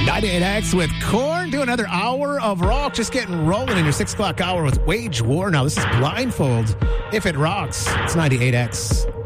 98X with Korn. Do another hour of rock. Just getting rolling in your 6 o'clock hour with Wage War. Now, this is Blindfold. If it rocks, it's 98X.